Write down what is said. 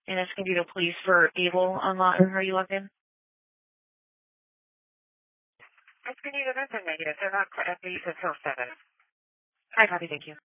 And it's going to be the police for Able on lot. Are you logged in? It's going to be the negative. They're not at least until 7. I copy. Thank you.